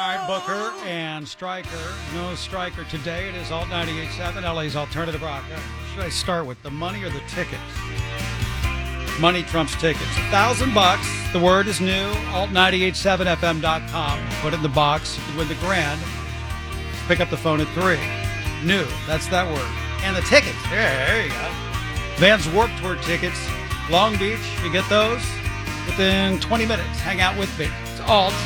All right, Booker and Stryker. No Stryker today. It is Alt 98.7, LA's alternative rock. What should I start with, the money or the tickets? Money trumps tickets. $1,000. The word is new. Alt987fm.com. Put it in the box. You can win the grand. Pick up the phone at 3. New. That's that word. And the tickets. There you go. Vans Warped Tour tickets. Long Beach. You get those within 20 minutes. Hang out with me. It's Alt